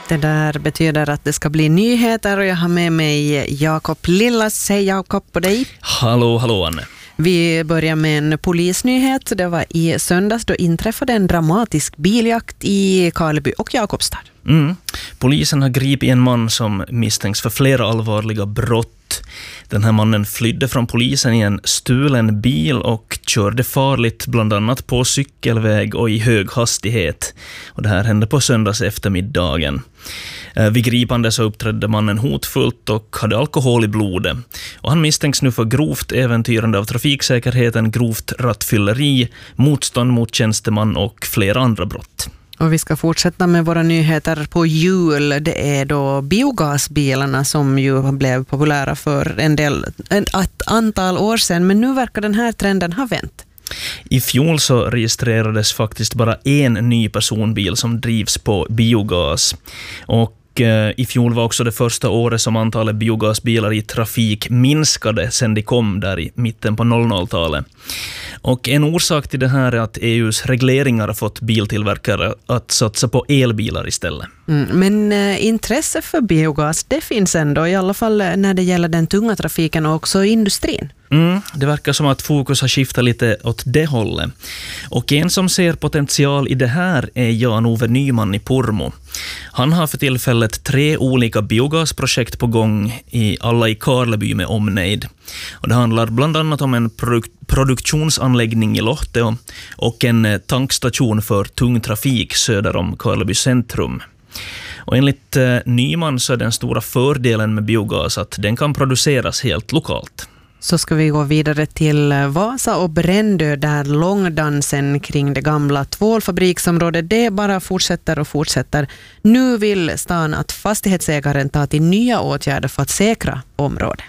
Det där betyder att det ska bli nyheter och jag har med mig Jakob Lillas. Hej Jakob på dig. Hallå Anne. Vi börjar med en polisnyhet. Det var i söndags då inträffade en dramatisk biljakt i Karleby och Jakobstad. Polisen har gripit en man som misstänks för flera allvarliga brott. Den här mannen flydde från polisen i en stulen bil och körde farligt bland annat på cykelväg och i hög hastighet. Och det här hände på söndags eftermiddagen. Vid gripande så uppträdde mannen hotfullt och hade alkohol i blodet. Och han misstänks nu för grovt äventyrande av trafiksäkerheten, grovt rattfylleri, motstånd mot tjänsteman och flera andra brott. Och vi ska fortsätta med våra nyheter på jul. Det är då biogasbilarna som ju blev populära för ett antal år sedan. Men nu verkar den här trenden ha vänt. I fjol så registrerades faktiskt bara en ny personbil som drivs på biogas. Och i fjol var också det första året som antalet biogasbilar i trafik minskade sedan de kom där i mitten på 00-talet. Och en orsak till det här är att EUs regleringar har fått biltillverkare att satsa på elbilar istället. Men intresse för biogas, det finns ändå, i alla fall när det gäller den tunga trafiken och också industrin. Det verkar som att fokus har skiftat lite åt det hållet. Och en som ser potential i det här är Jan-Ove Nyman i Pormo. Han har för tillfället 3 olika biogasprojekt på gång, alla i Karleby med omnejd. Och det handlar bland annat om en produktionsanläggning i Lohteo och en tankstation för tung trafik söder om Karleby centrum. Och enligt Nyman så är den stora fördelen med biogas att den kan produceras helt lokalt. Så ska vi gå vidare till Vasa och Brändö där långdansen kring det gamla tvålfabriksområdet det bara fortsätter och fortsätter. Nu vill stan att fastighetsägaren tar till nya åtgärder för att säkra området.